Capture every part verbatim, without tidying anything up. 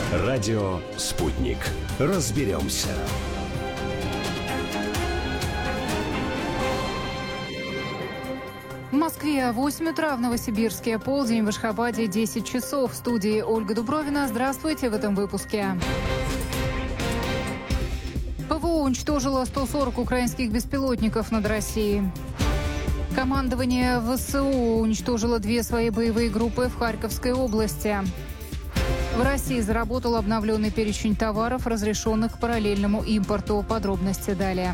Радио «Спутник». Разберемся. В Москве восемь утра, в Новосибирске полдень, в Ашхабаде десять часов. В студии Ольга Дубровина. Здравствуйте в этом выпуске. ПВО уничтожило сто сорок украинских беспилотников над Россией. Командование ВСУ уничтожило две свои боевые группы в Харьковской области. В России заработал обновленный перечень товаров, разрешенных к параллельному импорту. Подробности далее.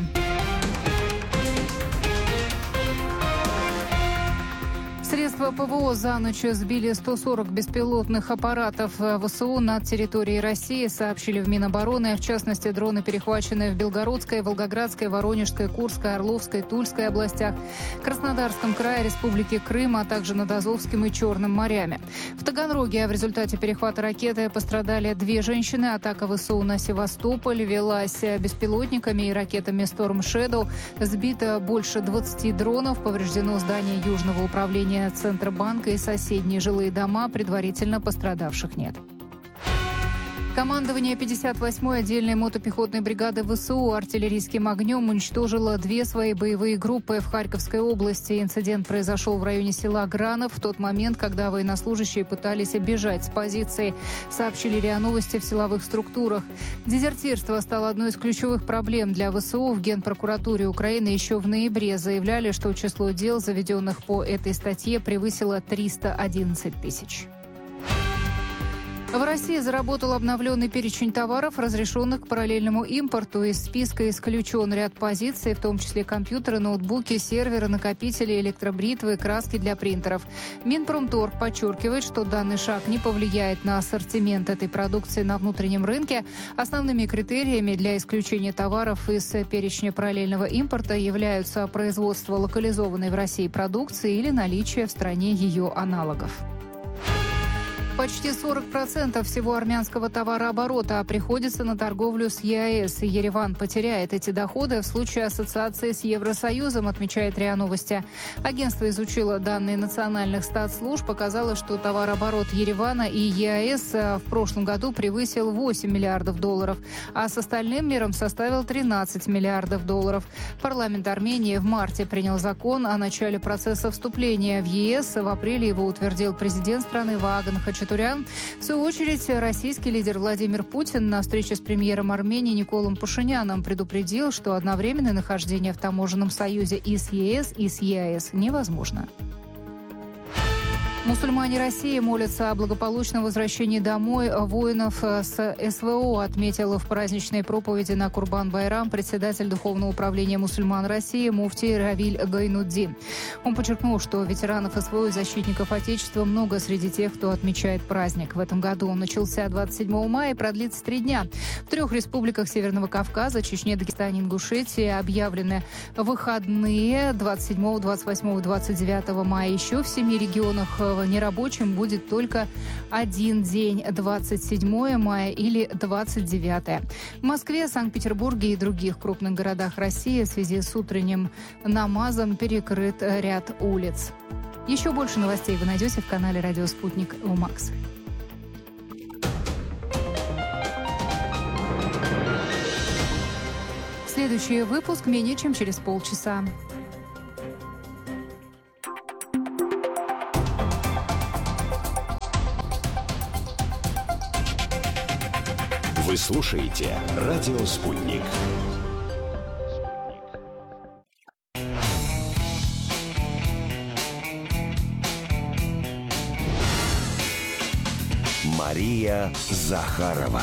Средства ПВО за ночь сбили сто сорок беспилотных аппаратов ВСУ над территорией России, сообщили в Минобороны. В частности, дроны перехвачены в Белгородской, Волгоградской, Воронежской, Курской, Орловской, Тульской областях, Краснодарском крае, Республике Крым, а также над Азовским и Черным морями. В Таганроге в результате перехвата ракеты пострадали две женщины. Атака ВСУ на Севастополь велась беспилотниками и ракетами Storm Shadow. Сбито больше двадцати дронов, повреждено здание Южного управления Центробанка и соседние жилые дома, предварительно пострадавших нет. Командование пятьдесят восьмой отдельной мотопехотной бригады ВСУ артиллерийским огнем уничтожило две свои боевые группы в Харьковской области. Инцидент произошел в районе села Гранов в тот момент, когда военнослужащие пытались бежать с позиции, сообщили РИА Новости в силовых структурах. Дезертирство стало одной из ключевых проблем для ВСУ. В Генпрокуратуре Украины еще в ноябре заявляли, что число дел, заведенных по этой статье, превысило триста одиннадцать тысяч. В России заработал обновленный перечень товаров, разрешенных к параллельному импорту. Из списка исключен ряд позиций, в том числе компьютеры, ноутбуки, серверы, накопители, электробритвы, краски для принтеров. Минпромторг подчеркивает, что данный шаг не повлияет на ассортимент этой продукции на внутреннем рынке. Основными критериями для исключения товаров из перечня параллельного импорта являются производство локализованной в России продукции или наличие в стране ее аналогов. Почти сорок процентов всего армянского товарооборота приходится на торговлю с ЕАЭС. И Ереван потеряет эти доходы в случае ассоциации с Евросоюзом, отмечает РИА Новости. Агентство изучило данные национальных статслужб, показало, что товарооборот Еревана и ЕАЭС в прошлом году превысил восемь миллиардов долларов, а с остальным миром составил тринадцать миллиардов долларов. Парламент Армении в марте принял закон о начале процесса вступления в ЕС. В апреле его утвердил президент страны Ваган Хачатурян. В свою очередь, российский лидер Владимир Путин на встрече с премьером Армении Николом Пашиняном предупредил, что одновременное нахождение в таможенном союзе и с ЕС, и с ЕАЭС невозможно. Мусульмане России молятся о благополучном возвращении домой воинов с СВО, отметил в праздничной проповеди на Курбан-Байрам председатель Духовного управления мусульман России муфтий Равиль Гайнуддин. Он подчеркнул, что ветеранов СВО и защитников Отечества много среди тех, кто отмечает праздник. В этом году он начался двадцать седьмого мая и продлится три дня. В трех республиках Северного Кавказа, Чечне, Дагестане, Ингушетии объявлены выходные двадцать седьмого, двадцать восьмого и двадцать девятого мая. Еще в семи регионах нерабочим будет только один день – двадцать седьмого мая или двадцать девятого. В Москве, Санкт-Петербурге и других крупных городах России в связи с утренним намазом перекрыт ряд улиц. Еще больше новостей вы найдете в канале «Радио Спутник» ОМАКС. Следующий выпуск менее чем через полчаса. Вы слушаете «Радио Спутник». Мария Захарова.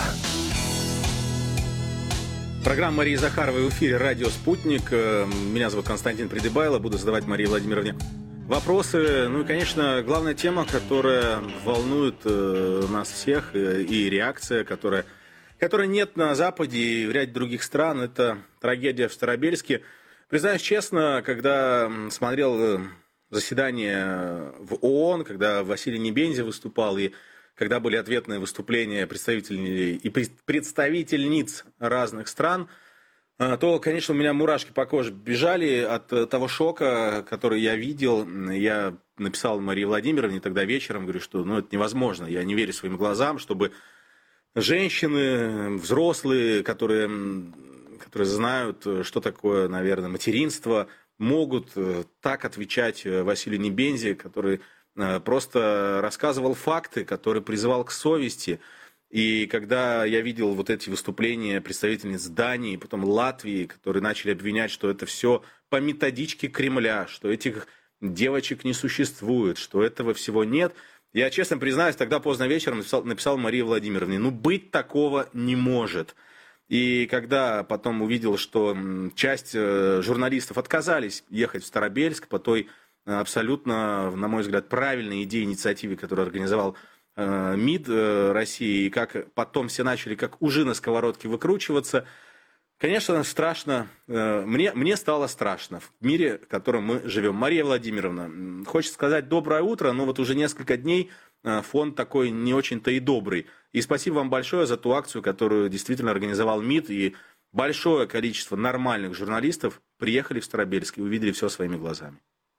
Программа Марии Захаровой в эфире «Радио Спутник». Меня зовут Константин Придыбайло. Буду задавать Марии Владимировне вопросы. Ну и, конечно, главная тема, которая волнует нас всех, и реакция, которая... которой нет на Западе и в ряде других стран, это трагедия в Старобельске. Признаюсь честно, когда смотрел заседание в ООН, когда Василий Небензя выступал, и когда были ответные выступления представителей и представительниц разных стран, то, конечно, у меня мурашки по коже бежали от того шока, который я видел. Я написал Марии Владимировне тогда вечером, говорю, что ну, это невозможно, я не верю своим глазам, чтобы женщины, взрослые, которые, которые знают, что такое, наверное, материнство, могут так отвечать Василию Небензе, который просто рассказывал факты, который призывал к совести. И когда я видел вот эти выступления представительниц Дании, потом Латвии, которые начали обвинять, что это все по методичке Кремля, что этих девочек не существует, что этого всего нет, я, честно признаюсь, тогда поздно вечером написал, написал Марии Владимировне: ну, быть такого не может. И когда потом увидел, что часть журналистов отказались ехать в Старобельск по той абсолютно, на мой взгляд, правильной идее, инициативе, которую организовал МИД России, и как потом все начали как ужи на сковородке выкручиваться, конечно, страшно. Мне, мне стало страшно в мире, в котором мы живем. Мария Владимировна, хочется сказать доброе утро, но вот уже несколько дней фон такой не очень-то и добрый. И спасибо вам большое за ту акцию, которую действительно организовал МИД, и большое количество нормальных журналистов приехали в Старобельск и увидели все своими глазами.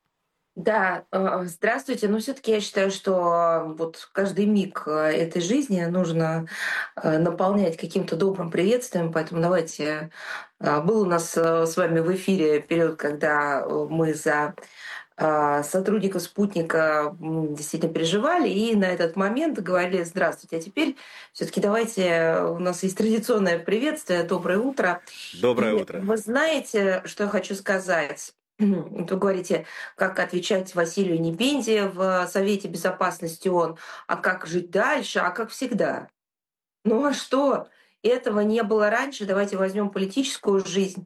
Да, здравствуйте. Но все-таки я считаю, что вот каждый миг этой жизни нужно наполнять каким-то добрым приветствием. Поэтому давайте... Был у нас с вами в эфире период, когда мы за сотрудников «Спутника» действительно переживали, и на этот момент говорили: здравствуйте. А теперь все-таки давайте, у нас есть традиционное приветствие, доброе утро. Доброе и утро. Вы знаете, что я хочу сказать? Вы говорите, как отвечать Василию Небензе в Совете Безопасности ООН, а как жить дальше, а как всегда. Ну а что? Этого не было раньше. Давайте возьмем политическую жизнь.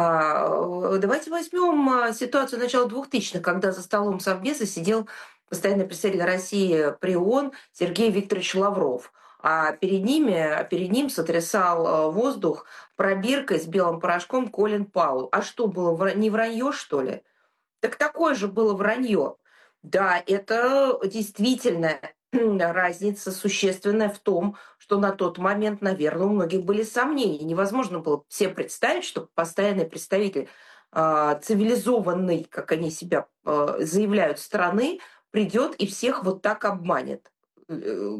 Давайте возьмем ситуацию начала двухтысячных, когда за столом Совбеза сидел постоянный представитель России при ООН Сергей Викторович Лавров. А перед, ними, перед ним сотрясал воздух пробиркой с белым порошком Колин Пауэлл. А что, было не вранье, что ли? Так такое же было вранье. Да, это действительно разница существенная в том, что на тот момент, наверное, у многих были сомнения. Невозможно было себе представить, что постоянный представитель э, цивилизованной, как они себя э, заявляют, страны, придет и всех вот так обманет. И,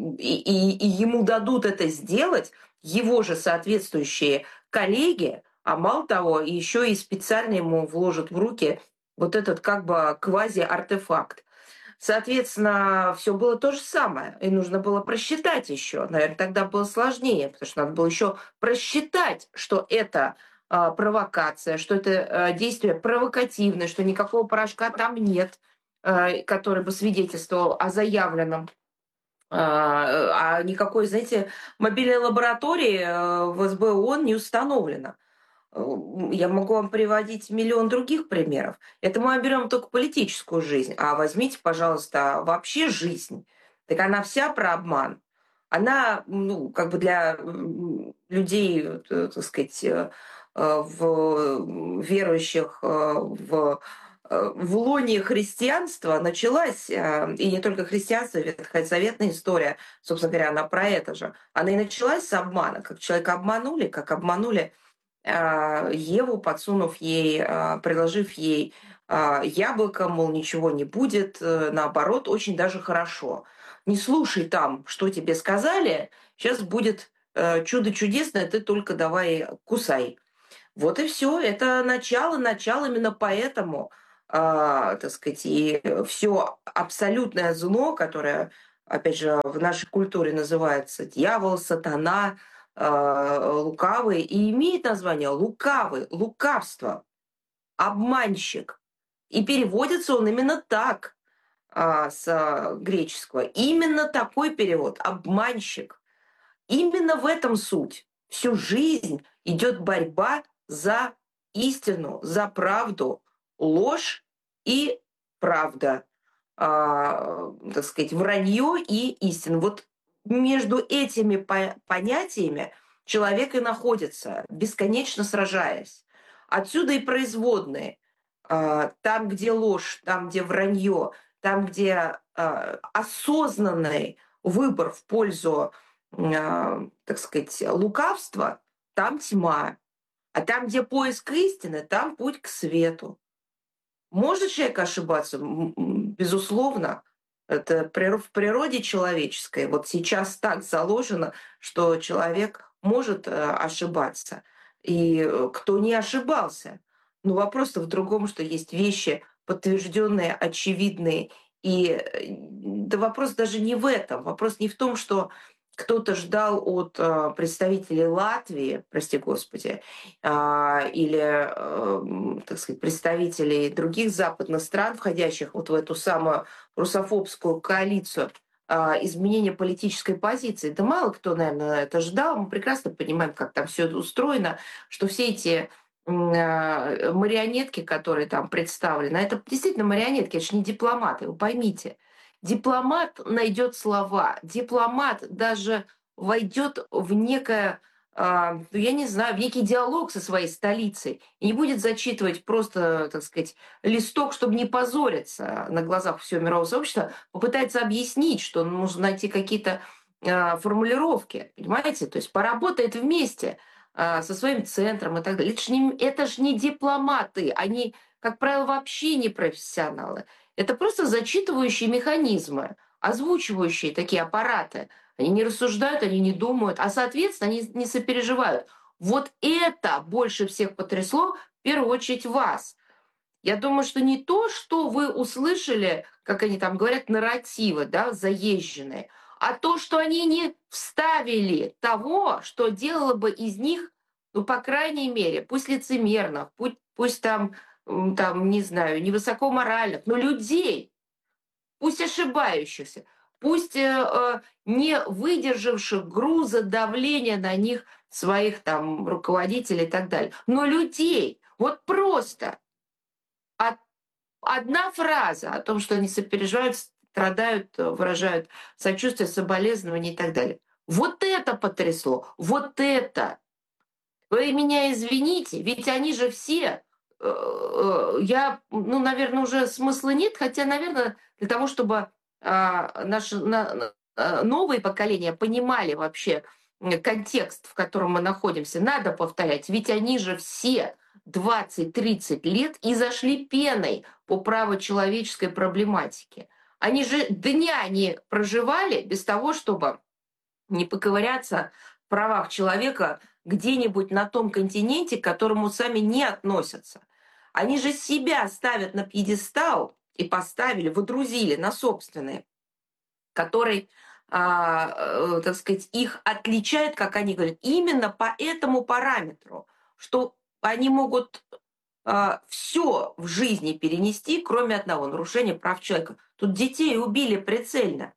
и, и ему дадут это сделать его же соответствующие коллеги, а мало того, еще и специально ему вложат в руки вот этот как бы квази-артефакт. Соответственно, все было то же самое. И нужно было просчитать еще. Наверное, тогда было сложнее, потому что надо было еще просчитать, что это э, провокация, что это э, действие провокативное, что никакого порошка там нет, э, который бы свидетельствовал о заявленном. А никакой, знаете, мобильной лаборатории в эс бэ ООН не установлено. Я могу вам приводить миллион других примеров. Это мы берем только политическую жизнь. А возьмите, пожалуйста, вообще жизнь. Так она вся про обман. Она, ну, как бы для людей, так сказать, в верующих в в лоне христианства началась, и не только христианство, ветхозаветная история, собственно говоря, она про это же. Она и началась с обмана, как человека обманули, как обманули Еву, подсунув ей, предложив ей яблоко, мол, ничего не будет, наоборот, очень даже хорошо. Не слушай там, что тебе сказали, сейчас будет чудо чудесное, ты только давай кусай. Вот и все, это начало, начало именно поэтому... Uh, так сказать, и все абсолютное зло, которое, опять же, в нашей культуре называется дьявол, сатана, uh, лукавый, и имеет название лукавый, лукавство, обманщик. И переводится он именно так uh, с uh, греческого. Именно такой перевод, обманщик. Именно в этом суть. Всю жизнь идет борьба за истину, за правду, ложь и правда, а, так сказать, вранье и истина. Вот между этими по- понятиями человек и находится, бесконечно сражаясь. Отсюда и производные. А, там, где ложь, там, где вранье, там, где а, осознанный выбор в пользу, а, так сказать, лукавства, там тьма. А там, где поиск истины, там путь к свету. Может человек ошибаться? Безусловно. Это прир- в природе человеческой вот сейчас так заложено, что человек может э, ошибаться. И э, кто не ошибался? Но вопрос-то в другом, что есть вещи подтвержденные, очевидные. И э, да вопрос даже не в этом. Вопрос не в том, что кто-то ждал от э, представителей Латвии, прости господи, а, или, эм, так сказать, представителей других западных стран, входящих вот в эту самую русофобскую коалицию, а, изменения политической позиции. Да мало кто, наверное, это ждал. Мы прекрасно понимаем, как там все это устроено, что все эти м, а, марионетки, которые там представлены, а это действительно марионетки, это же не дипломаты, вы поймите. Дипломат найдет слова, дипломат даже войдет в некое, а, ну, я не знаю, в некий диалог со своей столицей и не будет зачитывать просто, так сказать, листок, чтобы не позориться на глазах всего мирового сообщества, попытается объяснить, что нужно найти какие-то а, формулировки, понимаете? То есть поработает вместе а, со своим центром и так далее. Это ж не, это ж не дипломаты, они, как правило, вообще не профессионалы. Это просто зачитывающие механизмы, озвучивающие такие аппараты. Они не рассуждают, они не думают, а, соответственно, они не сопереживают. Вот это больше всех потрясло, в первую очередь, вас. Я думаю, что не то, что вы услышали, как они там говорят, нарративы, да, заезженные, а то, что они не вставили того, что делало бы из них, ну, по крайней мере, пусть лицемерных, пусть, пусть там, м, там, не знаю, невысоко моральных, но людей, пусть ошибающихся, пусть э, э, не выдержавших груза давления на них своих там руководителей и так далее, но людей, вот просто от одна фраза о том, что они сопереживают, страдают, э, выражают сочувствие, соболезнования и так далее. Вот это потрясло, вот это. Вы меня извините, ведь они же все, э, э, я, ну, наверное, уже смысла нет, хотя, наверное, для того, чтобы а, наши на- на- а, новые поколения понимали вообще м, контекст, в котором мы находимся, надо повторять, ведь они же все двадцать-тридцать лет и зашли пеной по правочеловеческой проблематике. Они же дня не проживали без того, чтобы не поковыряться в правах человека где-нибудь на том континенте, к которому сами не относятся. Они же себя ставят на пьедестал и поставили, водрузили на собственный, который, а, э, так сказать, их отличает, как они говорят, именно по этому параметру, что они могут все в жизни перенести, кроме одного — нарушения прав человека. Тут детей убили прицельно.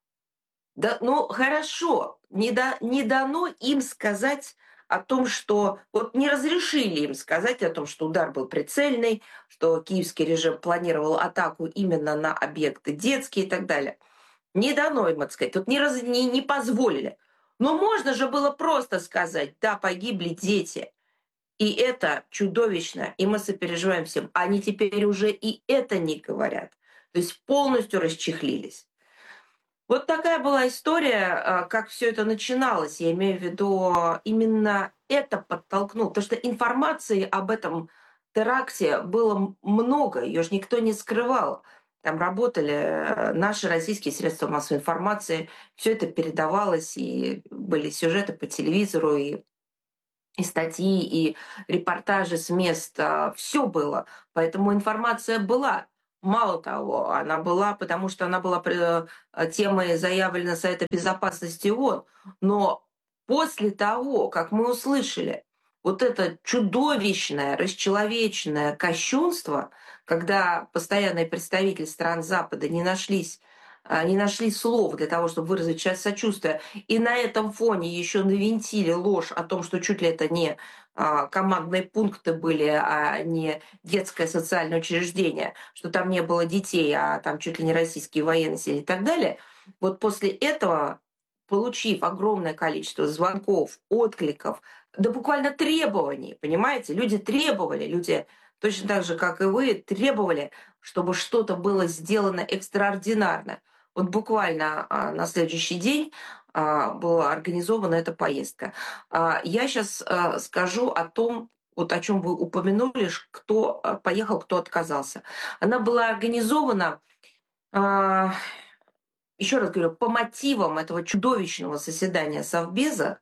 Да, ну хорошо, не, да, не дано им сказать о том, что... Вот не разрешили им сказать о том, что удар был прицельный, что киевский режим планировал атаку именно на объекты детские и так далее. Не дано им это сказать, тут не, раз, не, не позволили. Но можно же было просто сказать, да, погибли дети. И это чудовищно, и мы сопереживаем всем. Они теперь уже и это не говорят. То есть полностью расчехлились. Вот такая была история, а, как все это начиналось. Я имею в виду, именно это подтолкнуло. Потому что информации об этом теракте было м- много, ее же никто не скрывал. Там работали э, наши российские средства массовой информации, все это передавалось, и были сюжеты по телевизору, и, и статьи, и репортажи с места, все было. Поэтому информация была. Мало того, она была, потому что она была пре- э, темой заявлена Совета Безопасности ООН. Но после того, как мы услышали вот это чудовищное, расчеловеченное кощунство, когда постоянные представители стран Запада не нашлись а, не нашли слов для того, чтобы выразить часть сочувствия, и на этом фоне еще навинтили ложь о том, что чуть ли это не а, командные пункты были, а не детское социальное учреждение, что там не было детей, а там чуть ли не российские военные сидели и так далее. Вот после этого, получив огромное количество звонков, откликов, да буквально требований, понимаете, люди требовали, люди точно так же, как и вы, требовали, чтобы что-то было сделано экстраординарно. Вот буквально а, на следующий день а, была организована эта поездка. А, я сейчас скажу о том, вот о чем вы упомянули, ш- кто а, поехал, кто отказался. Она была организована а, еще раз говорю, по мотивам этого чудовищного заседания Совбеза,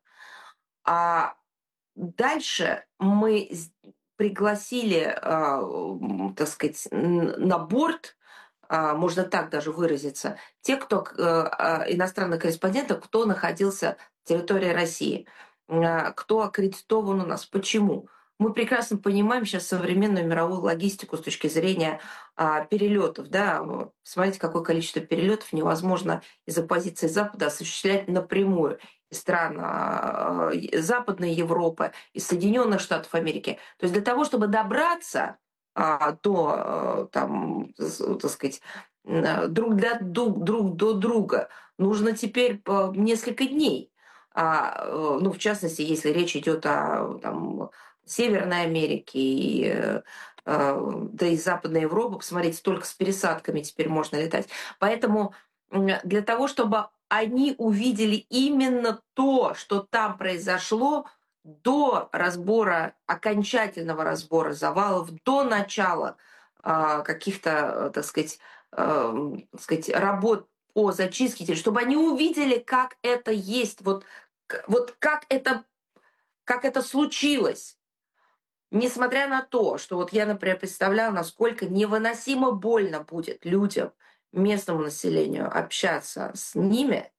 а дальше мы с- пригласили, а, м, так сказать, н- на борт, а, можно так даже выразиться, те, кто к- э, а, иностранных корреспондентов, кто находился в территории России, а, кто аккредитован у нас. Почему? Мы прекрасно понимаем сейчас современную мировую логистику с точки зрения а, перелетов. Да? Вот смотрите, какое количество перелетов невозможно из-за позиции Запада осуществлять напрямую из стран а, э, Западной Европы, из Соединенных Штатов Америки. То есть для того, чтобы добраться а, до, э, там, с- так сказать, м, э, друг, для, друг, друг до друга, нужно теперь по несколько дней. А, э, ну, в частности, если речь идет о там, Северной Америке и, э, э, да и Западной Европы, посмотрите, только с пересадками теперь можно летать. Поэтому м, для того, чтобы они увидели именно то, что там произошло, до разбора, окончательного разбора завалов, до начала а, каких-то, э, так сказать, эм, так сказать, работ по зачистке, территории, чтобы они увидели, как это есть, вот, к- вот как это, как это случилось. Несмотря на то, что вот я, например, представляю, насколько невыносимо больно будет людям, местному населению общаться с ними,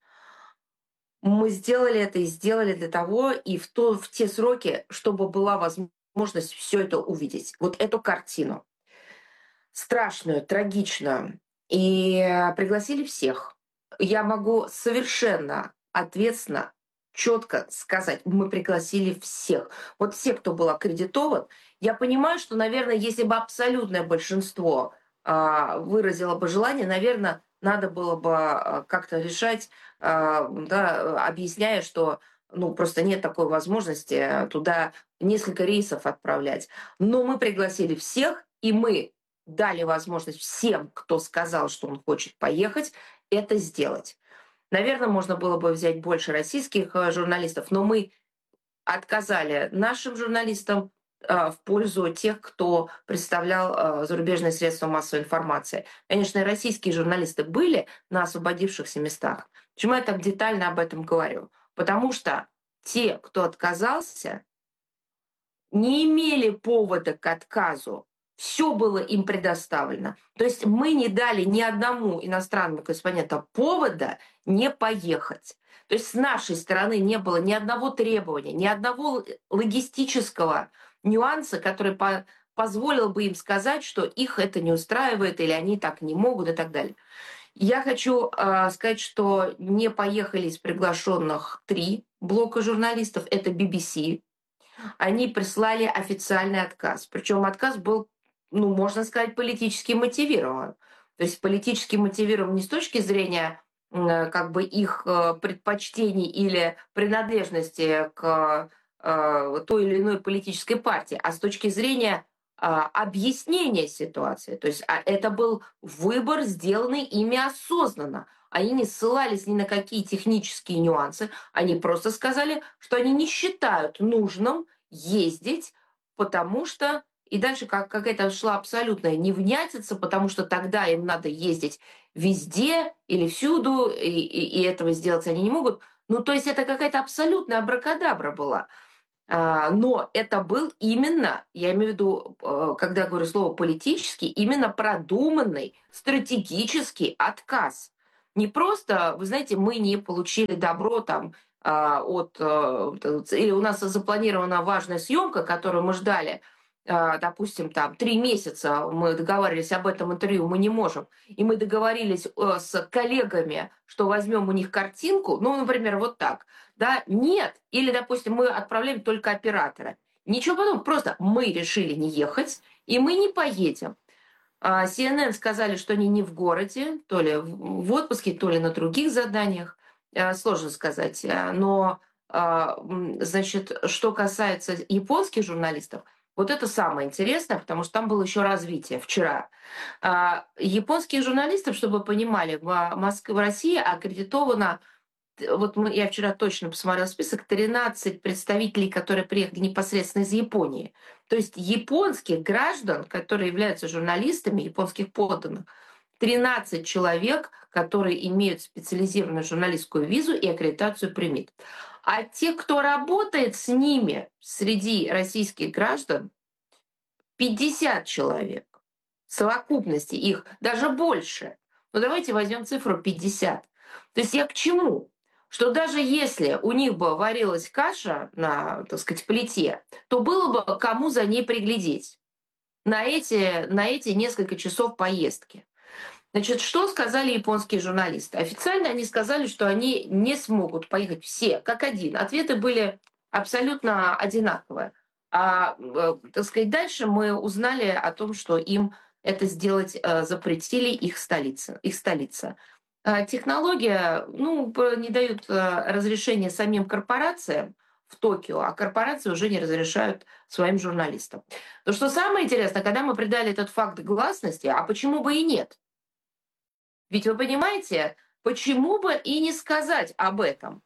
мы сделали это и сделали для того, и в, то, в те сроки, чтобы была возможность все это увидеть. Вот эту картину. Страшную, трагичную. И э, пригласили всех. Я могу совершенно ответственно, четко сказать, мы пригласили всех. Вот все, кто был аккредитован, я понимаю, что, наверное, если бы абсолютное большинство а, выразило бы желание, наверное, надо было бы а, как-то решать, а, да, объясняя, что ну, просто нет такой возможности туда несколько рейсов отправлять. Но мы пригласили всех, и мы дали возможность всем, кто сказал, что он хочет поехать, это сделать. Наверное, можно было бы взять больше российских э, журналистов, но мы отказали нашим журналистам э, в пользу тех, кто представлял э, зарубежные средства массовой информации. Конечно, и российские журналисты были на освободившихся местах. Почему я так детально об этом говорю? Потому что те, кто отказался, не имели повода к отказу. Все было им предоставлено. То есть мы не дали ни одному иностранному корреспонденту повода не поехать. То есть с нашей стороны не было ни одного требования, ни одного логистического нюанса, который по позволил бы им сказать, что их это не устраивает или они так не могут и так далее. Я хочу э, сказать, что не поехали из приглашенных три блока журналистов. Это би би си, они прислали официальный отказ. Причем отказ был, ну, можно сказать, политически мотивирован. То есть политически мотивирован не с точки зрения э, как бы их э, предпочтений или принадлежности к э, той или иной политической партии, а с точки зрения э, объяснения ситуации. То есть а это был выбор, сделанный ими осознанно. Они не ссылались ни на какие технические нюансы, они просто сказали, что они не считают нужным ездить, потому что и дальше как, какая-то шла абсолютная невнятица, потому что тогда им надо ездить везде или всюду, и, и, и этого сделать они не могут. Ну, то есть это какая-то абсолютная абракадабра была. А, но это был именно, я имею в виду, э, когда я говорю слово политический, именно продуманный стратегический отказ. Не просто, вы знаете, мы не получили добро там а, от, э, или у нас запланирована важная съемка, которую мы ждали, а, допустим, там три месяца мы договаривались об этом интервью, мы не можем, и мы договорились э, с коллегами, что возьмем у них картинку, ну, например, вот так, да, нет, или, допустим, мы отправляем только оператора. Ничего подобного, просто мы решили не ехать, и мы не поедем. А, си эн эн сказали, что они не в городе, то ли в в отпуске, то ли на других заданиях. Э, Сложно сказать. Э, Но, а, м, значит, что касается японских журналистов, вот это самое интересное, потому что там было еще развитие вчера. А, Японских журналистов, чтобы вы понимали, в Москве, в России аккредитовано Т вот мы я вчера точно посмотрела список, тринадцать представителей, которые приехали непосредственно из Японии. То есть японских граждан, которые являются журналистами, японских подданных, тринадцать человек, которые имеют специализированную журналистскую визу и аккредитацию при МИД. А те, кто работает с ними среди российских граждан, пятьдесят человек. В совокупности их даже больше. Но давайте возьмем цифру пятьдесят. То есть я к чему? Что даже если у них бы варилась каша на, так сказать, плите, то было бы кому за ней приглядеть на эти, на эти несколько часов поездки. Значит, что сказали японские журналисты? Официально они сказали, что они не смогут поехать все, как один. Ответы были абсолютно одинаковые. А, так сказать, дальше мы узнали о том, что им это сделать запретили их столица. Их столица. Технология, ну, не дают разрешения самим корпорациям в Токио, а корпорации уже не разрешают своим журналистам. Но что самое интересное, когда мы придали этот факт гласности, а почему бы и нет? Ведь вы понимаете, почему бы и не сказать об этом?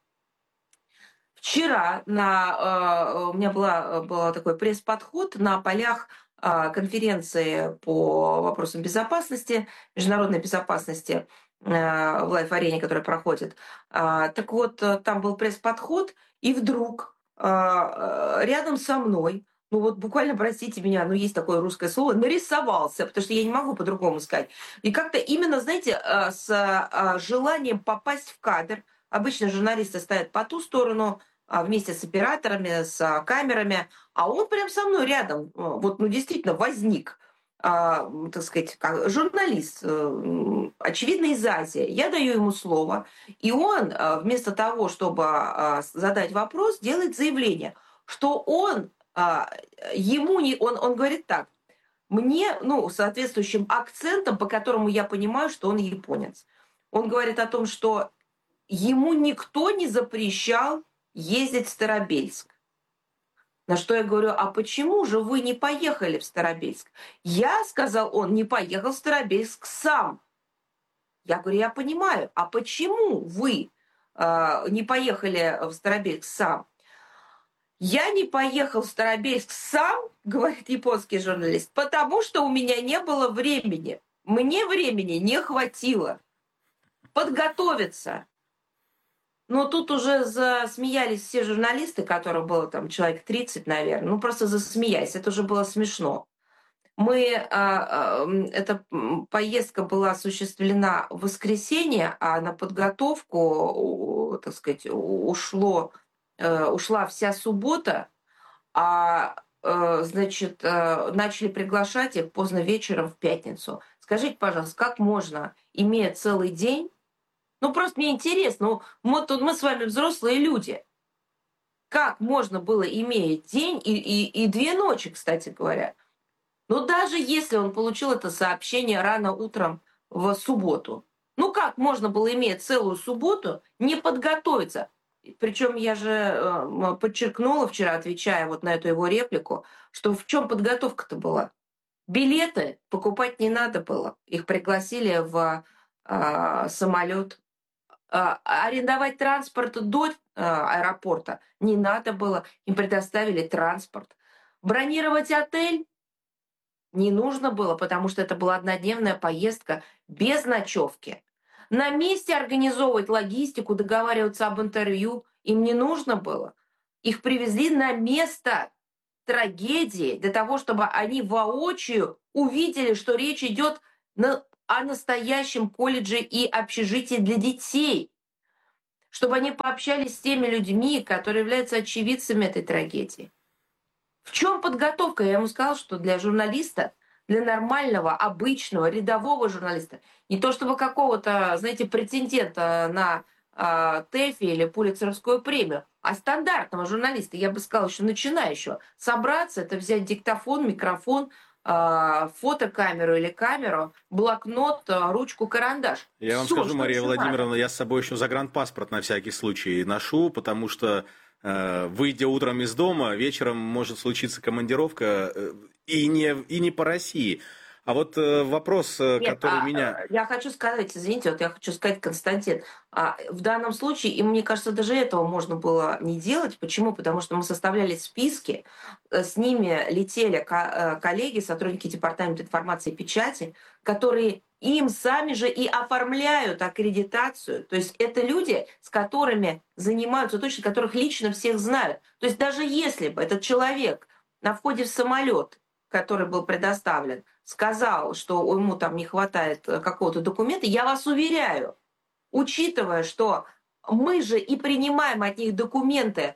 Вчера на, э, у меня была, был такой пресс-подход на полях э, конференции по вопросам безопасности, международной безопасности э, в Лайф-арене, которая проходит. Э, так вот, там был пресс-подход, и вдруг э, рядом со мной, ну вот буквально, простите меня, ну есть такое русское слово, нарисовался, потому что я не могу по-другому сказать. И как-то именно, знаете, э, с э, желанием попасть в кадр. Обычно журналисты стоят по ту сторону, вместе с операторами, с камерами, а он прям со мной рядом, вот, ну, действительно возник, а, так сказать, как журналист, очевидно, из Азии. Я даю ему слово, и он вместо того, чтобы задать вопрос, делает заявление, что он, ему не, он, он говорит так, мне, ну, соответствующим акцентом, по которому я понимаю, что он японец. Он говорит о том, что ему никто не запрещал ездить в Старобельск. На что я говорю, а почему же вы не поехали в Старобельск? Я, сказал он, не поехал в Старобельск сам. Я говорю, я понимаю, а почему вы э, не поехали в Старобельск сам? Я не поехал в Старобельск сам, говорит японский журналист, потому что у меня не было времени. Мне времени не хватило подготовиться. Но тут уже засмеялись все журналисты, которых было там человек тридцать, наверное. Ну, просто засмеялись. Это уже было смешно. Мы, эта поездка была осуществлена в воскресенье, а на подготовку, так сказать, ушло, ушла вся суббота, а, значит, начали приглашать их поздно вечером в пятницу. Скажите, пожалуйста, как можно, имея целый день, ну, просто мне интересно, ну, мы, тут мы с вами взрослые люди. Как можно было иметь день и, и, и две ночи, кстати говоря? Но даже если он получил это сообщение рано утром в субботу, ну как можно было иметь целую субботу, не подготовиться? Причем я же подчеркнула вчера, отвечая вот на эту его реплику, что в чем подготовка-то была? Билеты покупать не надо было. Их пригласили в э, самолет. Арендовать транспорт до аэропорта не надо было. Им предоставили транспорт. Бронировать отель не нужно было, потому что это была однодневная поездка без ночевки. На месте организовывать логистику, договариваться об интервью им не нужно было. Их привезли на место трагедии для того, чтобы они воочию увидели, что речь идет на о настоящем колледже и общежитии для детей, чтобы они пообщались с теми людьми, которые являются очевидцами этой трагедии. В чем подготовка? Я ему сказала, что для журналиста, для нормального, обычного, рядового журналиста, не то чтобы какого-то, знаете, претендента на э, ТЭФИ или Пулитцеровскую премию, а стандартного журналиста, я бы сказала, еще начинающего, собраться, это взять диктофон, микрофон, фотокамеру или камеру, блокнот, ручку, карандаш. Я вам Всё, скажу, Мария надо. Владимировна, я с собой еще загранпаспорт на всякий случай ношу, потому что, э, выйдя утром из дома, вечером может случиться командировка, э, и, не, и не по России. А вот э, вопрос, Нет, который а, меня... Я хочу сказать, извините, вот я хочу сказать, Константин, а в данном случае, и мне кажется, даже этого можно было не делать. Почему? Потому что мы составляли списки, с ними летели коллеги, сотрудники Департамента информации и печати, которые им сами же и оформляют аккредитацию. То есть это люди, с которыми занимаются, точно которых лично всех знают. То есть даже если бы этот человек на входе в самолет, который был предоставлен, сказал, что ему там не хватает какого-то документа, я вас уверяю, учитывая, что мы же и принимаем от них документы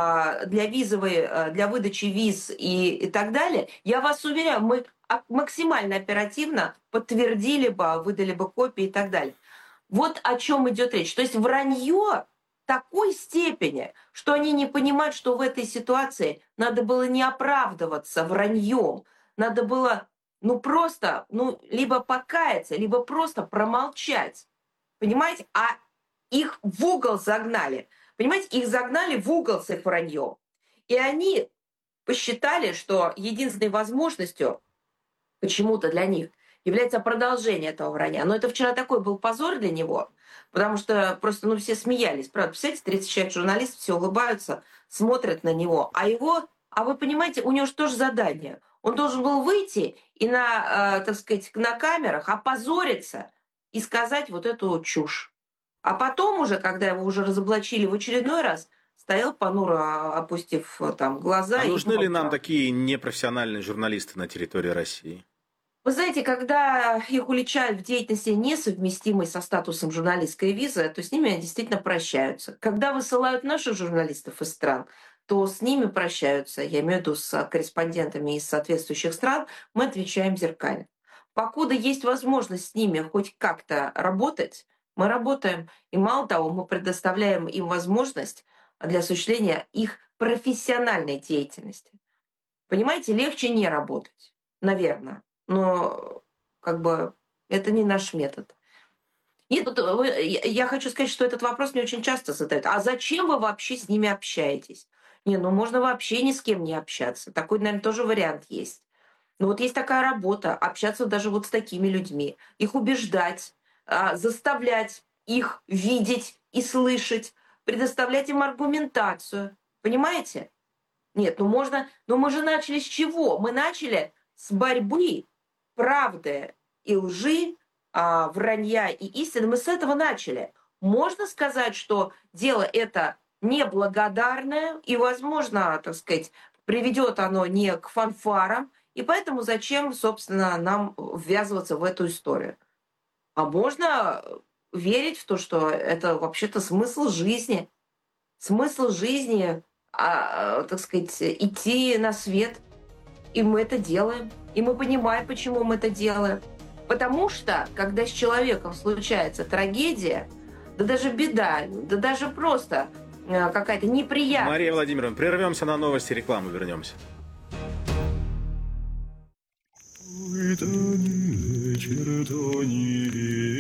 для визовой, для выдачи виз и, и так далее, я вас уверяю, мы максимально оперативно подтвердили бы, выдали бы копии и так далее. Вот о чем идет речь. То есть вранье такой степени, что они не понимают, что в этой ситуации надо было не оправдываться враньем, надо было ну просто, ну либо покаяться, либо просто промолчать. Понимаете? А их в угол загнали. Понимаете, их загнали в угол с их враньем. И они посчитали, что единственной возможностью почему-то для них является продолжение этого вранья. Но это вчера такой был позор для него, потому что просто ну, все смеялись. Правда, представляете, тридцать человек журналистов, все улыбаются, смотрят на него. А его, а вы понимаете, у него же тоже задание. Он должен был выйти и на, э, так сказать, на камерах опозориться и сказать вот эту чушь. А потом уже, когда его уже разоблачили в очередной раз, стоял понуро, опустив там глаза. А и нужны ли нам такие непрофессиональные журналисты на территории России? Вы знаете, когда их уличают в деятельности, несовместимой со статусом журналистской визы, то с ними действительно прощаются. Когда высылают наших журналистов из стран, то с ними прощаются, я имею в виду с корреспондентами из соответствующих стран, мы отвечаем зеркально. Покуда есть возможность с ними хоть как-то работать, мы работаем. И мало того, мы предоставляем им возможность для осуществления их профессиональной деятельности. Понимаете, легче не работать, наверное. Но как бы это не наш метод. Нет, я хочу сказать, что этот вопрос мне очень часто задают. А зачем вы вообще с ними общаетесь? Не, ну можно вообще ни с кем не общаться. Такой, наверное, тоже вариант есть. Но вот есть такая работа, общаться даже вот с такими людьми. Их убеждать, заставлять их видеть и слышать, предоставлять им аргументацию. Понимаете? Нет, ну можно... Но мы же начали с чего? Мы начали с борьбы правды и лжи, а, вранья и истины. Мы с этого начали. Можно сказать, что дело это неблагодарное, и, возможно, так сказать, приведет оно не к фанфарам, и поэтому зачем, собственно, нам ввязываться в эту историю? А можно верить в то, что это вообще-то смысл жизни. Смысл жизни, а, так сказать, идти на свет. И мы это делаем. И мы понимаем, почему мы это делаем. Потому что, когда с человеком случается трагедия, да даже беда, да даже просто какая-то неприятность. Мария Владимировна, прервемся на новости, рекламу вернемся. Это не вечер, то не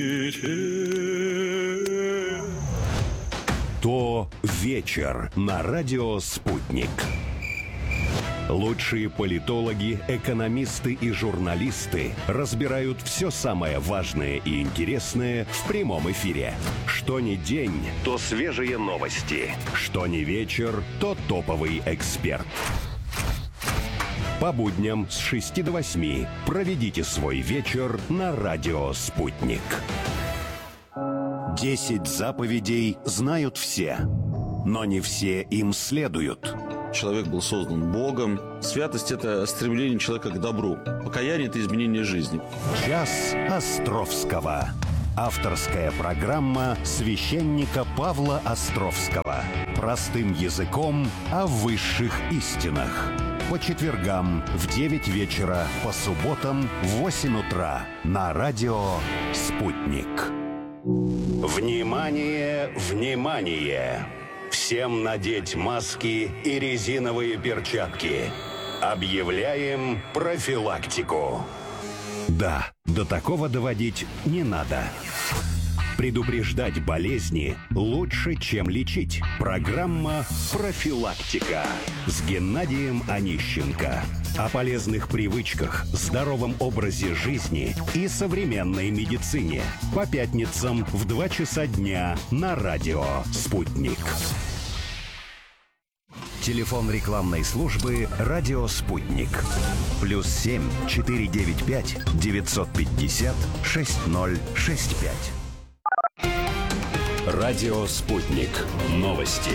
вечер. То вечер на радио «Спутник». Лучшие политологи, экономисты и журналисты разбирают все самое важное и интересное в прямом эфире. Что ни день, то свежие новости. Что ни вечер, то топовый эксперт. По будням с шести до восьми проведите свой вечер на радио «Спутник». Десять заповедей знают все, но не все им следуют. Человек был создан Богом. Святость – это стремление человека к добру. Покаяние – это изменение жизни. Час Островского. Авторская программа священника Павла Островского. Простым языком о высших истинах. По четвергам в девять вечера, по субботам в восемь утра на радио «Спутник». Внимание, внимание! Всем надеть маски и резиновые перчатки. Объявляем профилактику. Да, до такого доводить не надо. Предупреждать болезни лучше, чем лечить. Программа «Профилактика» с Геннадием Онищенко. О полезных привычках, здоровом образе жизни и современной медицине. По пятницам в два часа дня на радио «Спутник». Телефон рекламной службы «Радио Спутник». Плюс семь четыре девять пять девятьсот пятьдесят шесть ноль шесть пять. Радио «Спутник». Новости.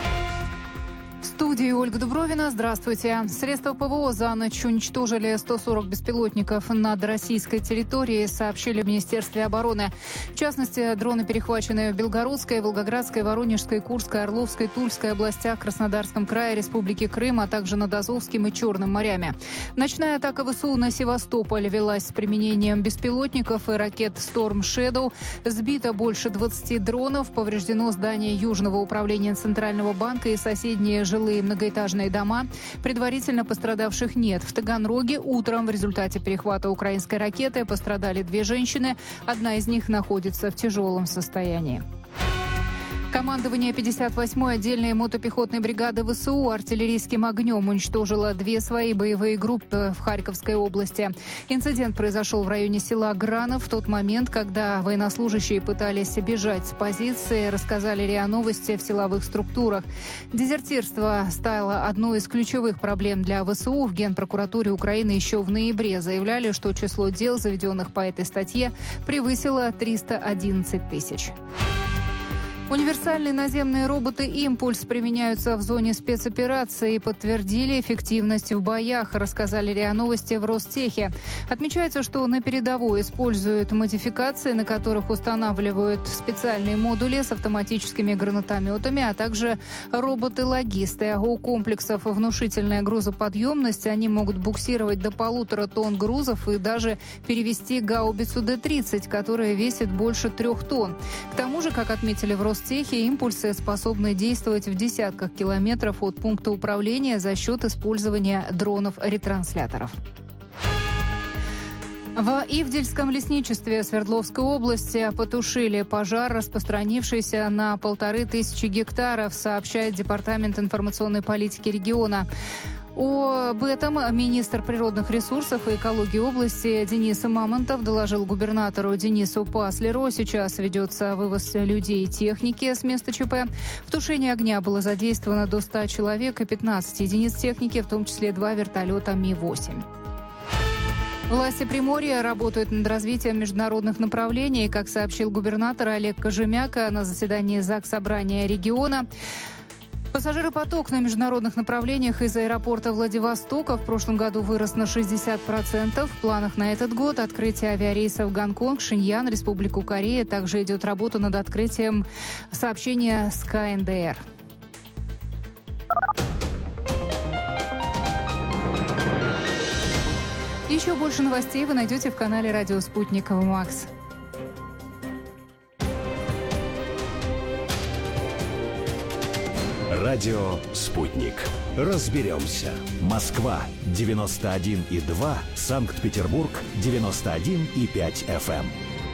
В студии Ольга Дубровина. Здравствуйте. Средства ПВО за ночь уничтожили сто сорок беспилотников над российской территорией, сообщили в Министерстве обороны. В частности, дроны перехвачены в Белгородской, Волгоградской, Воронежской, Курской, Орловской, Тульской областях, Краснодарском крае, Республике Крым, а также над Азовским и Черным морями. Ночная атака ВСУ на Севастополь велась с применением беспилотников и ракет Storm Shadow. Сбито больше двадцати дронов, повреждено здание Южного управления Центрального банка и соседние жилые многоэтажные дома. Предварительно пострадавших нет. В Таганроге утром в результате перехвата украинской ракеты пострадали две женщины. Одна из них находится в тяжелом состоянии. Командование пятьдесят восьмой отдельной мотопехотной бригады ВСУ артиллерийским огнем уничтожило две свои боевые группы в Харьковской области. Инцидент произошел в районе села Гранов в тот момент, когда военнослужащие пытались бежать с позиции, рассказали РИА Новости в силовых структурах. Дезертирство стало одной из ключевых проблем для ВСУ. В Генпрокуратуре Украины еще в ноябре заявляли, что число дел, заведенных по этой статье, превысило триста одиннадцать тысяч. Универсальные наземные роботы «Импульс» применяются в зоне спецоперации и подтвердили эффективность в боях, рассказали РИА Новости в Ростехе. Отмечается, что на передовой используют модификации, на которых устанавливают специальные модули с автоматическими гранатометами, а также роботы-логисты. У комплексов внушительная грузоподъемность, они могут буксировать до полутора тонн грузов и даже перевести гаубицу Д тридцать, которая весит больше трех тонн. К тому же, как отметили в Ростехе, импульсы способны действовать в десятках километров от пункта управления за счет использования дронов-ретрансляторов. В Ивдельском лесничестве Свердловской области потушили пожар, распространившийся на полторы тысячи гектаров, сообщает Департамент информационной политики региона. Об этом министр природных ресурсов и экологии области Денис Мамонтов доложил губернатору Денису Паслеру. Сейчас ведется вывоз людей и техники с места ЧП. В тушении огня было задействовано до ста человек и пятнадцать единиц техники, в том числе два вертолета Ми восемь. Власти Приморья работают над развитием международных направлений, как сообщил губернатор Олег Кожемяка на заседании Заксобрания региона. Пассажиропоток на международных направлениях из аэропорта Владивостока в прошлом году вырос на шестьдесят процентов. В планах на этот год открытие авиарейсов Гонконг, Шиньян, Республику Корея. Также идет работа над открытием сообщения с ка эн дэ эр. Еще больше новостей вы найдете в канале «Радио Спутник Макс». Радио «Спутник». Разберемся. Москва девяносто один и два, Санкт-Петербург девяносто один и пять эф эм.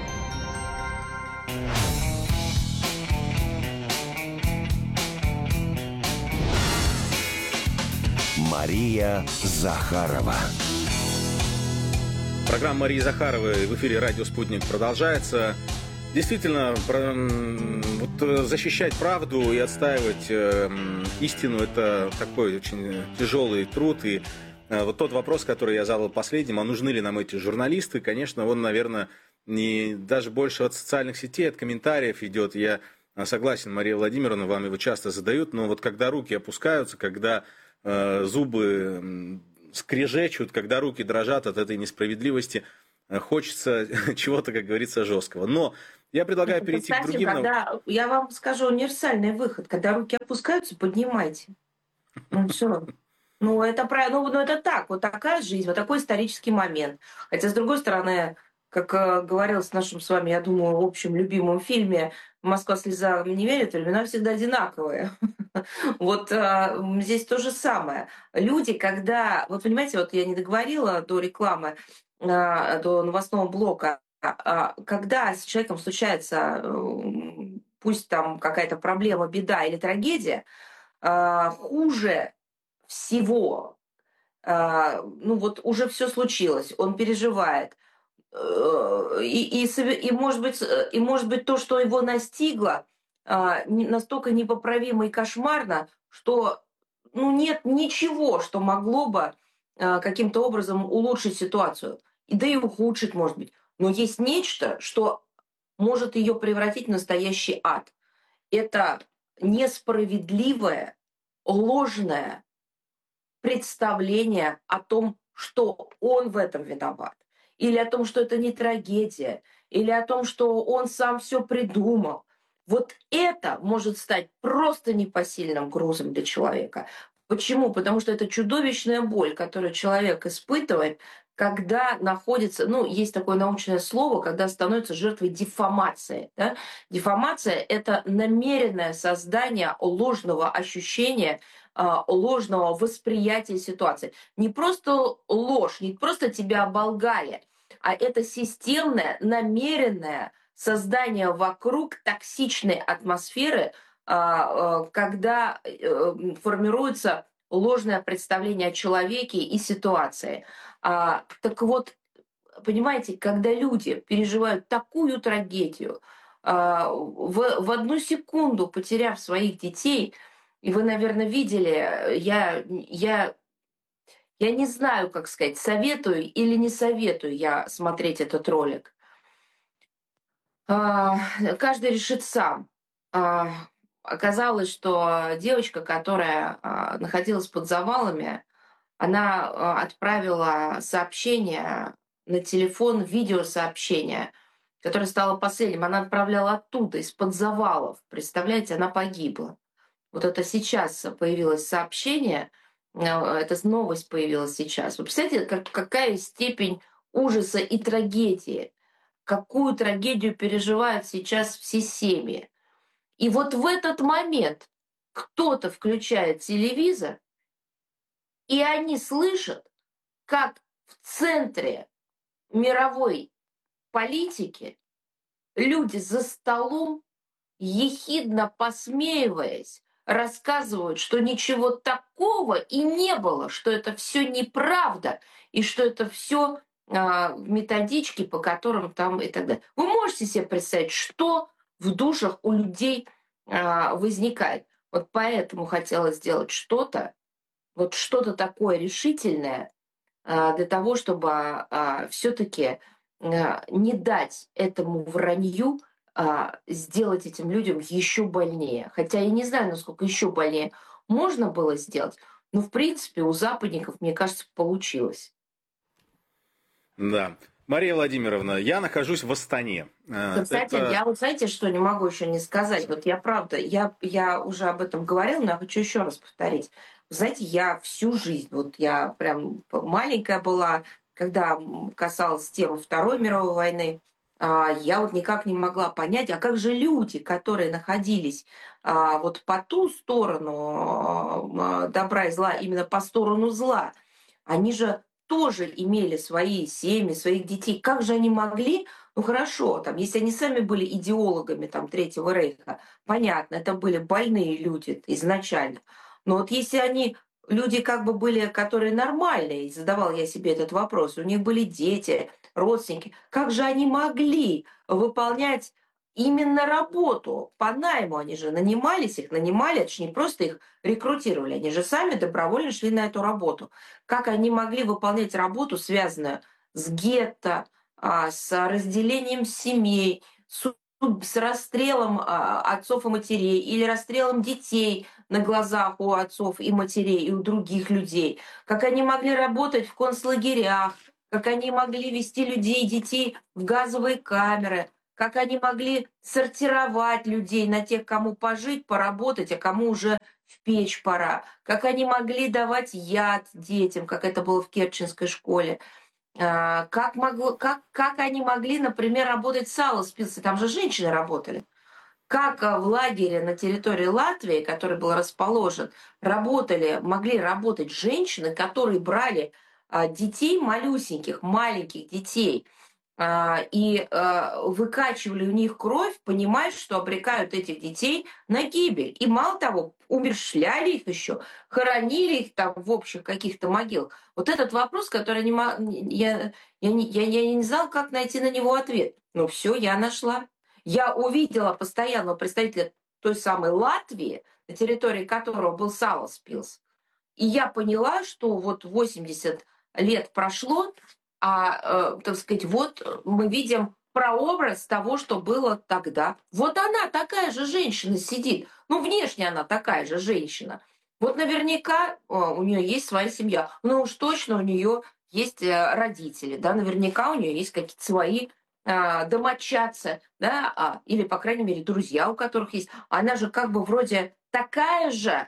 Мария Захарова. Программа Марии Захаровой в эфире «Радио Спутник» продолжается. Действительно, про, вот, защищать правду и отстаивать э, истину – это такой очень тяжелый труд. И э, вот тот вопрос, который я задал последним, а нужны ли нам эти журналисты, конечно, он, наверное, не даже больше от социальных сетей, от комментариев идет. Я согласен, Мария Владимировна, вам его часто задают, но вот когда руки опускаются, когда э, зубы скрежещут, когда руки дрожат от этой несправедливости, хочется чего-то, как говорится, жесткого. Но я предлагаю Это, перейти кстати, к другим... Когда, я вам скажу универсальный выход. Когда руки опускаются, поднимайте. Ну все. Ну это, ну, ну, это так. Вот такая жизнь, вот такой исторический момент. Хотя, с другой стороны, как э, говорилось в нашем с вами, я думаю, в общем любимом фильме «Москва слезам не верит», времена всегда одинаковые. Вот здесь то же самое. Люди, когда... Вот понимаете, вот я не договорила до рекламы, до новостного блока. а, когда с человеком случается, м, пусть там какая-то проблема, беда или трагедия, а, хуже всего, а, ну вот уже все случилось, он переживает. Э, и и сове и может быть, э, и может быть то, что его настигло, а, не настолько непоправимо и кошмарно, что, ну, нет ничего, что могло бы, а, каким-то образом улучшить ситуацию. И да и ухудшить, может быть. Но есть нечто, что может ее превратить в настоящий ад. Это несправедливое, ложное представление о том, что он в этом виноват, или о том, что это не трагедия, или о том, что он сам все придумал. Вот это может стать просто непосильным грузом для человека. Почему? Потому что это чудовищная боль, которую человек испытывает, когда находится, ну, есть такое научное слово, когда становится жертвой дефамации. Да? Дефамация — это намеренное создание ложного ощущения, а, ложного восприятия ситуации. Не просто ложь, не просто тебя оболгали, а это системное, намеренное создание вокруг токсичной атмосферы, а, а, когда э, формируется ложное представление о человеке и ситуации. А, так вот, понимаете, когда люди переживают такую трагедию, а, в, в одну секунду потеряв своих детей, и вы, наверное, видели, я, я, я не знаю, как сказать, советую или не советую я смотреть этот ролик. А, каждый решит сам. А, оказалось, что девочка, которая а, находилась под завалами, она а, отправила сообщение на телефон, видеосообщение, которое стало последним. Она отправляла оттуда, из-под завалов. Представляете, она погибла. Вот это сейчас появилось сообщение, э, эта новость появилась сейчас. Вы представляете, как, какая степень ужаса и трагедии, какую трагедию переживают сейчас все семьи. И вот в этот момент кто-то включает телевизор, и они слышат, как в центре мировой политики люди за столом, ехидно посмеиваясь, рассказывают, что ничего такого и не было, что это все неправда, и что это все методички, по которым там и так далее. Вы можете себе представить, что в душах у людей а, возникает? Вот поэтому хотела сделать что-то, вот что-то такое решительное, а, для того, чтобы а, все-таки а, не дать этому вранью а, сделать этим людям еще больнее. Хотя я не знаю, насколько еще больнее можно было сделать, но в принципе у западников, мне кажется, получилось. Да. Мария Владимировна, я нахожусь в Астане. Э, Кстати, это- я вот знаете, что не могу еще не сказать. Вот я правда, я, я уже об этом говорила, но я хочу еще раз повторить. Знаете, я всю жизнь, вот я прям маленькая была, когда касалось темы Второй мировой войны, а, я вот никак не могла понять, а как же люди, которые находились а, вот по ту сторону а, добра и зла, именно по сторону зла, они же тоже имели свои семьи, своих детей. Как же они могли, ну хорошо, там, если они сами были идеологами там, Третьего Рейха, понятно, это были больные люди изначально. Но вот если они, люди как бы были, которые нормальные, и задавал я себе этот вопрос, у них были дети, родственники, как же они могли выполнять именно работу по найму? Они же нанимались, их нанимали, это же не просто их рекрутировали, они же сами добровольно шли на эту работу. Как они могли выполнять работу, связанную с гетто, а, с разделением семей, с, с расстрелом а, отцов и матерей или расстрелом детей на глазах у отцов и матерей и у других людей, как они могли работать в концлагерях, как они могли вести людей и детей в газовые камеры, как они могли сортировать людей на тех, кому пожить, поработать, а кому уже в печь пора, как они могли давать яд детям, как это было в Керченской школе, а, как, могло, как, как они могли, например, работать сало спился, там же женщины работали. Как а, в лагере на территории Латвии, который был расположен, работали, могли работать женщины, которые брали а, детей малюсеньких, маленьких детей, и выкачивали у них кровь, понимая, что обрекают этих детей на гибель. И мало того, умерщвляли их еще, хоронили их там в общих каких-то могилах. Вот этот вопрос, который не, я, я, не, я, я не знала, как найти на него ответ. Ну все, я нашла. Я увидела постоянного представителя той самой Латвии, на территории которого был Саласпилс. И я поняла, что вот восемьдесят лет прошло, а, э, так сказать, вот мы видим прообраз того, что было тогда. Вот она, такая же женщина, сидит. Ну, внешне она такая же женщина. Вот наверняка о, у нее есть своя семья. Ну уж точно у нее есть э, родители, да, наверняка у нее есть какие-то свои э, домочадцы, да, а, или, по крайней мере, друзья, у которых есть. Она же как бы вроде такая же,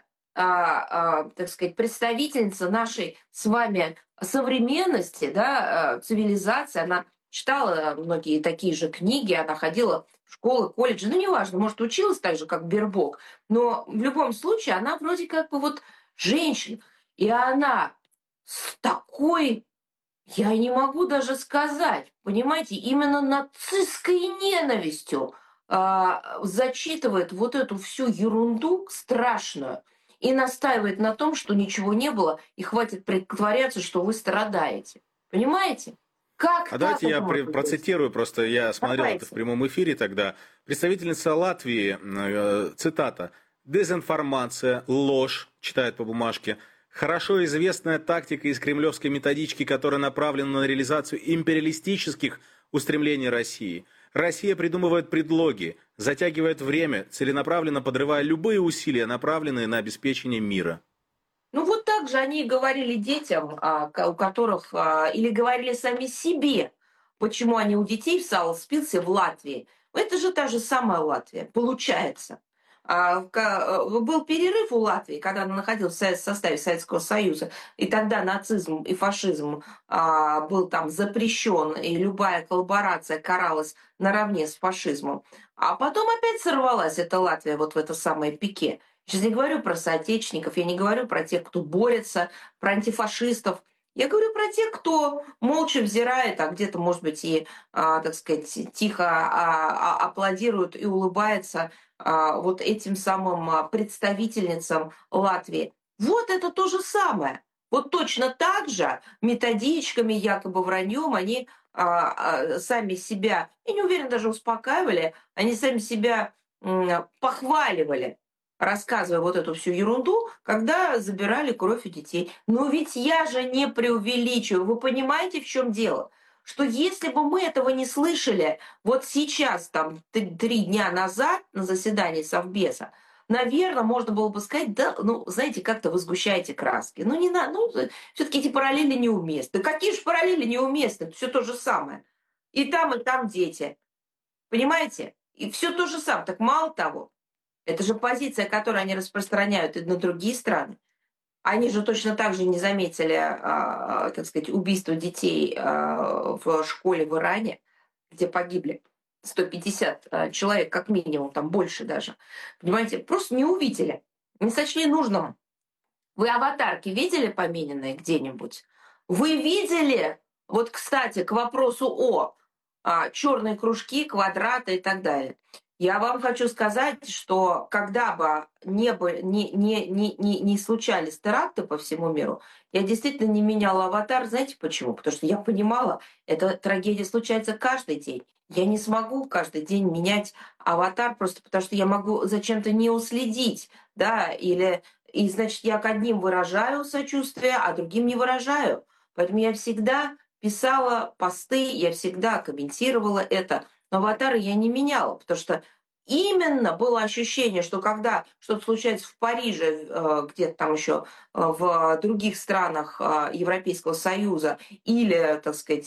а, а, так сказать, представительница нашей с вами современности, да, цивилизации. Она читала многие такие же книги, она ходила в школы, колледжи, ну, неважно, может, училась так же, как Бербок, но в любом случае она вроде как бы вот женщина. И она с такой, я не могу даже сказать, понимаете, именно нацистской ненавистью а, зачитывает вот эту всю ерунду страшную и настаивает на том, что ничего не было, и хватит притворяться, что вы страдаете. Понимаете? Как а давайте я при, процитирую, просто я смотрел давайте. Это в прямом эфире тогда. Представительница Латвии, э, цитата, «Дезинформация, ложь», читает по бумажке, «хорошо известная тактика из кремлевской методички, которая направлена на реализацию империалистических устремлений России. Россия придумывает предлоги, затягивает время, целенаправленно подрывая любые усилия, направленные на обеспечение мира». Ну вот так же они и говорили детям, у которых, или говорили сами себе, почему они у детей в Саласпилсе в Латвии. Это же та же самая Латвия, получается. Был перерыв у Латвии, когда она находилась в составе Советского Союза, и тогда нацизм и фашизм был там запрещен, и любая коллаборация каралась наравне с фашизмом. А потом опять сорвалась эта Латвия вот в это самое пике. Сейчас не говорю про соотечественников, я не говорю про тех, кто борется, про антифашистов. Я говорю про тех, кто молча взирает, а где-то, может быть, и, а, так сказать, тихо а, а, аплодирует и улыбается а, вот этим самым представительницам Латвии. Вот это то же самое. Вот точно так же методичками, якобы враньем, они а, а, сами себя, я не уверена, даже успокаивали, они сами себя м, похваливали, рассказывая вот эту всю ерунду, когда забирали кровь у детей. Но ведь я же не преувеличиваю. Вы понимаете, в чем дело? Что если бы мы этого не слышали вот сейчас, там, три дня назад на заседании Совбеза, наверное, можно было бы сказать, да, ну, знаете, как-то вы сгущаете краски. Ну, не надо, ну, все-таки эти параллели неуместны. Какие же параллели неуместны? Все то же самое. И там, и там дети. Понимаете? И все то же самое. Так мало того, это же позиция, которую они распространяют и на другие страны. Они же точно так же не заметили, а, так сказать, убийство детей а, в школе в Иране, где погибли сто пятьдесят а, человек, как минимум, там больше даже. Понимаете, просто не увидели, не сочли нужным. Вы аватарки видели помененные где-нибудь? Вы видели, вот, кстати, к вопросу о а, черные кружки, квадраты и так далее. Я вам хочу сказать, что когда бы не, бы, не, не, не, не, не случались теракты по всему миру, я действительно не меняла аватар. Знаете почему? Потому что я понимала, эта трагедия случается каждый день. Я не смогу каждый день менять аватар, просто потому что я могу зачем-то не уследить, да, или, и значит, я к одним выражаю сочувствие, а другим не выражаю. Поэтому я всегда писала посты, я всегда комментировала это. Но аватары я не меняла, потому что именно было ощущение, что когда что-то случается в Париже, где-то там еще в других странах Европейского Союза или, так сказать,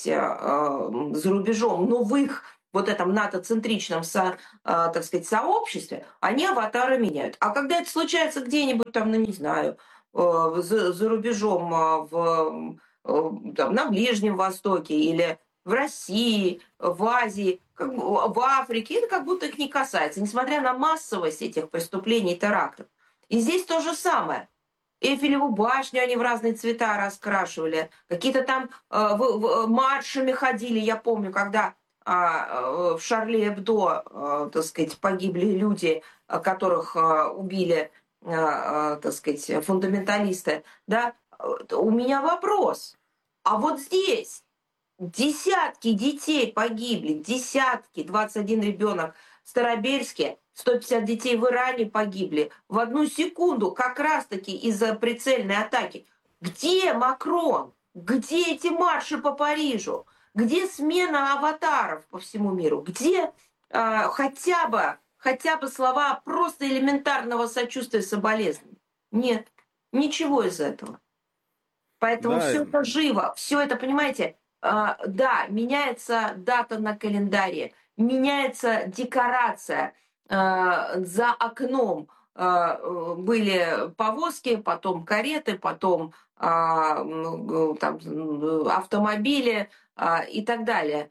за рубежом, но в их вот этом НАТО-центричном, так сказать, сообществе, они аватары меняют. А когда это случается где-нибудь там, ну не знаю, за, за рубежом, в, там, на Ближнем Востоке или в России, в Азии, как, в Африке, это как будто их не касается, несмотря на массовость этих преступлений и терактов. И здесь то же самое. Эйфелеву башню они в разные цвета раскрашивали. Какие-то там э, в, в, маршами ходили, я помню, когда а, в Шарли Эбдо, а, так сказать, погибли люди, которых а, убили, а, а, так сказать, фундаменталисты, да, у меня вопрос. А вот здесь десятки детей погибли, десятки, двадцать один ребенок в Старобельске, сто пятьдесят детей в Иране погибли в одну секунду, как раз-таки из-за прицельной атаки. Где Макрон? Где эти марши по Парижу? Где смена аватаров по всему миру? Где э, хотя бы, хотя бы слова просто элементарного сочувствия, соболезнования? Нет, ничего из этого. Поэтому Да. все это живо, все это, понимаете, э, да, меняется дата на календаре, меняется декорация, э, за окном э, были повозки, потом кареты, потом э, там, автомобили, и так далее.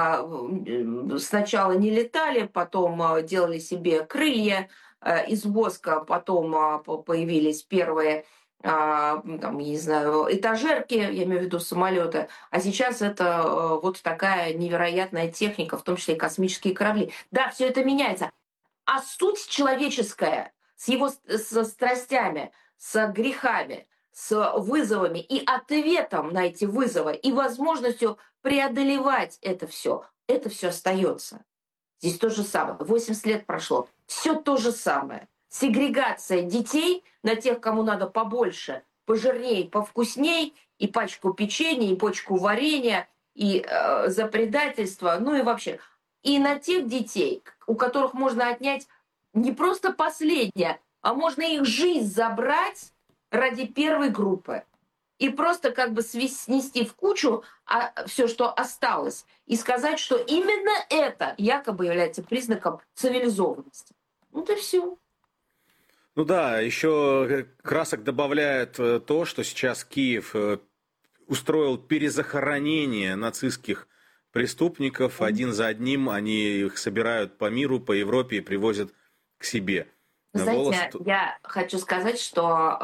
Сначала не летали, потом делали себе крылья из воска, потом появились первые, там, не знаю, этажерки, я имею в виду самолеты, а сейчас это вот такая невероятная техника, в том числе и космические корабли. Да, все это меняется. А суть человеческая с его со страстями, с грехами, с вызовами и ответом на эти вызовы, и возможностью преодолевать это все, это все остается. Здесь то же самое. восемьдесят лет прошло. Все то же самое. Сегрегация детей на тех, кому надо побольше, пожирней, повкусней, и пачку печенья, и почку варенья, и э, за предательство, ну и вообще. И на тех детей, у которых можно отнять не просто последнее, а можно их жизнь забрать ради первой группы. И просто как бы снести в кучу а, все, что осталось, и сказать, что именно это якобы является признаком цивилизованности. Вот и все. Ну да, еще красок добавляет то, что сейчас Киев устроил перезахоронение нацистских преступников. Mm-hmm. Один за одним они их собирают по миру, по Европе и привозят к себе. Знаете, Волос... я хочу сказать, что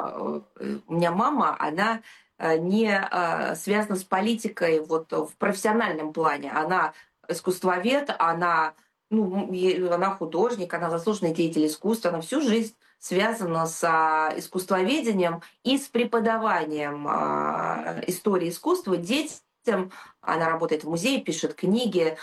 э, у меня мама, она не э, связана с политикой вот в профессиональном плане. Она искусствовед, она, ну, она художник, она заслуженный деятель искусства, она всю жизнь связана с э, искусствоведением и с преподаванием э, истории искусства детям. Она работает в музее, пишет книги,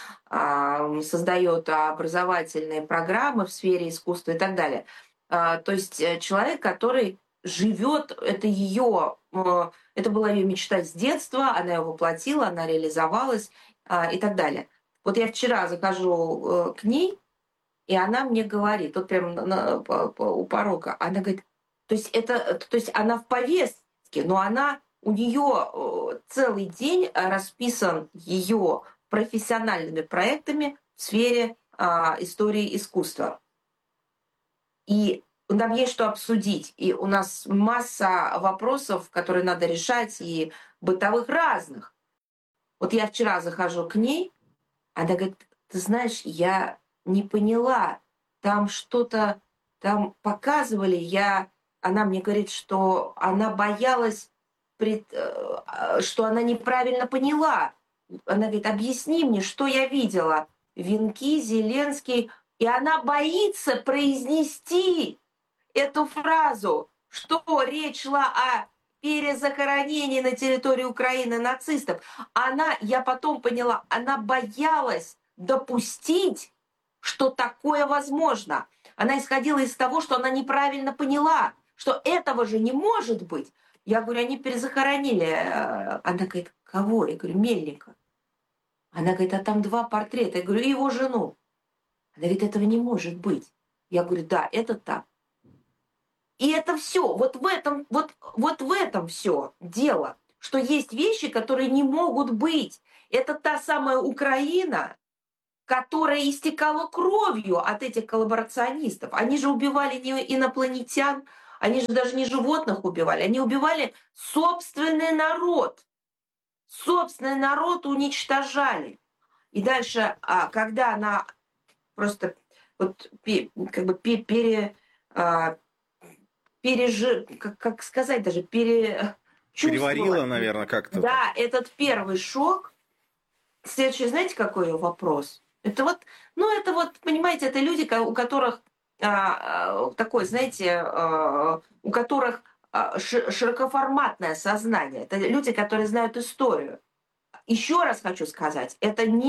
создает образовательные программы в сфере искусства и так далее. То есть человек, который живет, это ее, это была ее мечта с детства, она ее воплотила, она реализовалась и так далее. Вот я вчера захожу к ней, и она мне говорит, вот прямо на, у порога, она говорит, то есть, это, то есть она в повестке, но она... У нее целый день расписан ее профессиональными проектами в сфере а, истории искусства. И нам есть что обсудить. И у нас масса вопросов, которые надо решать, и бытовых разных. Вот я вчера захожу к ней, она говорит, ты знаешь, я не поняла, там что-то, там показывали, я... Она мне говорит, что она боялась, что она неправильно поняла. Она говорит, объясни мне, что я видела. Венки, Зеленский. И она боится произнести эту фразу, что речь шла о перезахоронении на территории Украины нацистов. Она, я потом поняла, она боялась допустить, что такое возможно. Она исходила из того, что она неправильно поняла, что этого же не может быть. Я говорю, они перезахоронили. Она говорит, кого? Я говорю, Мельника. Она говорит, а там два портрета. Я говорю, и его жену. Она говорит, этого не может быть. Я говорю, да, это так. И это все. Вот в этом, вот, вот в этом все дело. Что есть вещи, которые не могут быть. Это та самая Украина, которая истекала кровью от этих коллаборационистов. Они же убивали не инопланетян, они же даже не животных убивали, они убивали собственный народ. Собственный народ уничтожали. И дальше, когда она просто вот, как бы пере, пережи... как, как сказать даже, пере... Переварила, наверное, как-то. Да, этот первый шок. Следующий, знаете, какой ее вопрос? Это вот, ну, это вот, понимаете, это люди, у которых а, а, такой, знаете, а, у которых а, широкоформатное сознание. Это люди, которые знают историю. Еще раз хочу сказать, это не